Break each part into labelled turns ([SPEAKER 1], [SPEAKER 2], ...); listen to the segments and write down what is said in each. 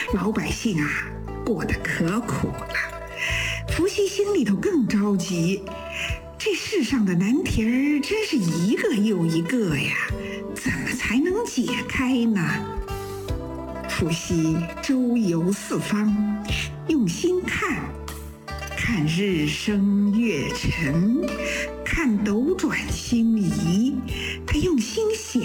[SPEAKER 1] 老百姓啊过得可苦了。伏羲心里头更着急，这世上的难题儿真是一个又一个呀，怎么才能解开呢？伏羲周游四方，用心看日升月沉，看斗转星移，他用心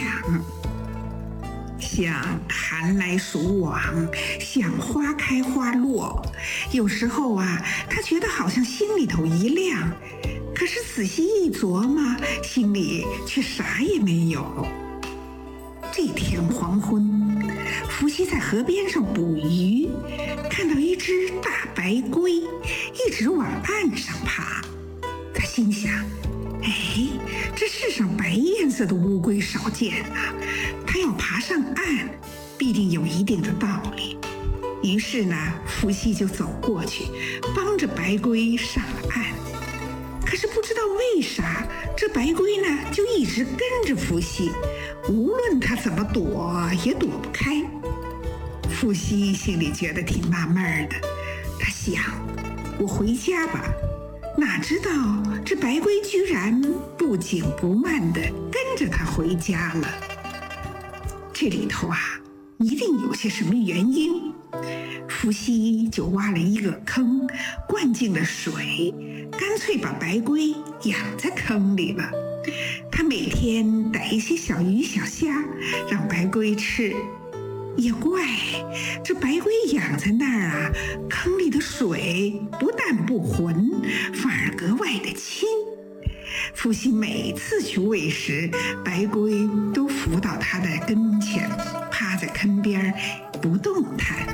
[SPEAKER 1] 想寒来暑往，想花开花落。有时候啊，他觉得好像心里头一亮，可是仔细一琢磨，心里却啥也没有。这天黄昏，伏羲在河边上捕鱼，看到一只大白龟一直往岸上爬。他心想，这世上白颜色的乌龟少见啊，它要爬上岸，必定有一定的道理。于是呢，伏羲就走过去，帮着白龟上了岸。可是不知道为啥，这白龟呢就一直跟着伏羲，无论他怎么躲也躲不开。伏羲心里觉得挺纳闷的，他想，我回家吧。哪知道这白龟居然不紧不慢地跟着他回家了。这里头啊，一定有些什么原因。伏羲就挖了一个坑，灌进了水，干脆把白龟养在坑里了。他每天逮一些小鱼小虾让白龟吃。也怪，这白龟养在那儿啊，坑里的水不但不浑，反而格外的清。伏羲每次去喂食，白龟都浮到他的跟前，趴在坑边不动弹。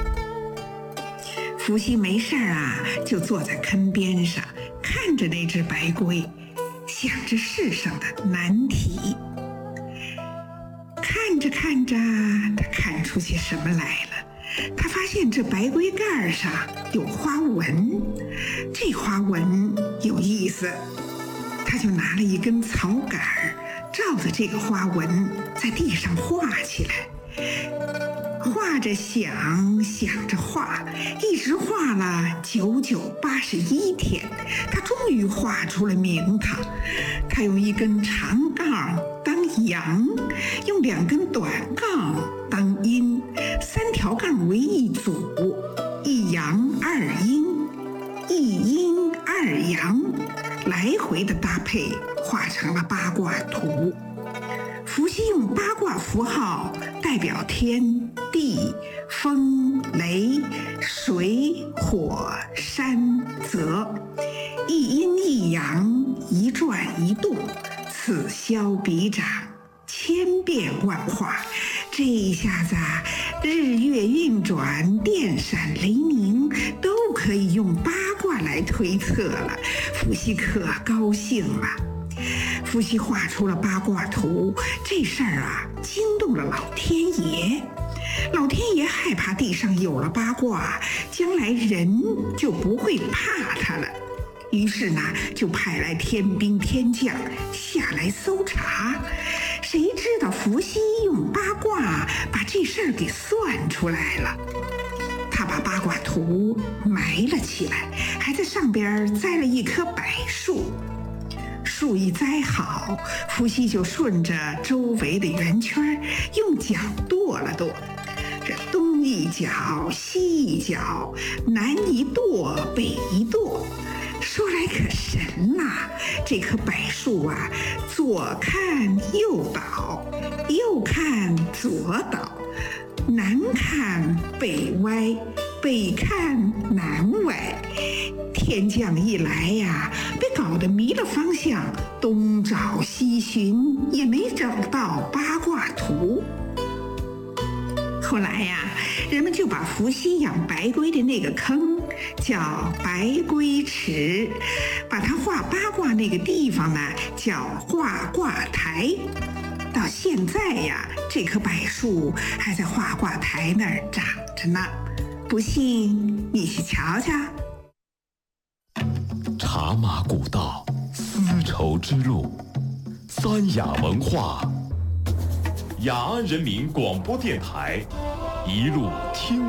[SPEAKER 1] 伏羲没事啊，就坐在坑边上，看着那只白龟，想着世上的难题。看着，他看出些什么来了。他发现这白龟盖上有花纹，这花纹有意思。他就拿了一根草杆，照着这个花纹在地上画起来。画着想着画，一直画了981天，他终于画出了名堂。他用一根长杠当阳，用2根短杠当阴，3条杠为一组，一阳2阴，一阴2阳，来回的搭配，画成了八卦图。伏羲用八卦符号代表天地风雷水火山泽，一阴一阳，一转一动，此消彼长，千变万化。这一下子啊，日月运转，电闪雷鸣，都可以用八卦来推测了。伏羲可高兴了。伏羲画出了八卦图，这事儿啊惊动了老天爷。老天爷害怕地上有了八卦，将来人就不会怕他了。于是呢，就派来天兵天将下来搜查。谁知道伏羲用八卦把这事儿给算出来了。他把八卦图埋了起来，还在上边栽了一棵柏树。树一栽好，伏羲就顺着周围的圆圈用脚跺了跺，这东一脚西一脚，南一跺北一跺。说来可神啦，这棵柏树啊，左看右倒，右看左倒，南看北歪，北看南歪。天将一来呀，被搞得迷了方向，东找西寻，也没找到八卦图。后来呀，人们就把伏羲养白龟的那个坑叫白龟池，把它画八卦那个地方呢叫画卦台。到现在呀，这棵柏树还在画卦台那儿长着呢。不信你去瞧瞧。
[SPEAKER 2] 茶马古道，丝绸之路，三雅文化，雅安人民广播电台，一路听。